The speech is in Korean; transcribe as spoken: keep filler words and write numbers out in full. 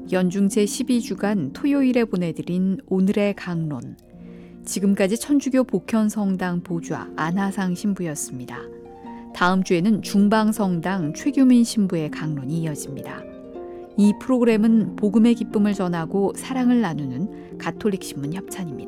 연중 제십이 주간 토요일에 보내드린 오늘의 강론. 지금까지 천주교 복현성당 보좌 안하상 신부였습니다. 다음 주에는 중방성당 최규민 신부의 강론이 이어집니다. 이 프로그램은 복음의 기쁨을 전하고 사랑을 나누는 가톨릭 신문 협찬입니다.